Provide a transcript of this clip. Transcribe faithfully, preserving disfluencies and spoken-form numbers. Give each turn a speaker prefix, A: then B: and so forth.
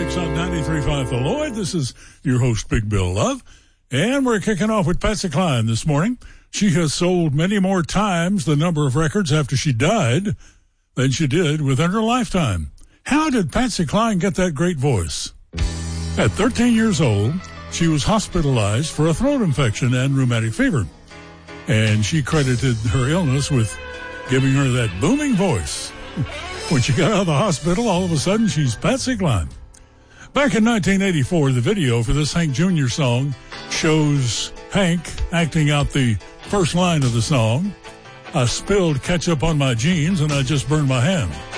A: six on ninety-three point five The Lloyd. This is your host, Big Bill Love. And we're kicking off with Patsy Cline this morning. She has sold many more times the number of records after she died than she did within her lifetime. How did Patsy Cline get that great voice? At thirteen years old, she was hospitalized for a throat infection and rheumatic fever. And she credited her illness with giving her that booming voice. When she got out of the hospital, all of a sudden, she's Patsy Cline. Back in nineteen eighty-four, the video for this Hank Junior song shows Hank acting out the first line of the song. I spilled ketchup on my jeans and I just burned my hand.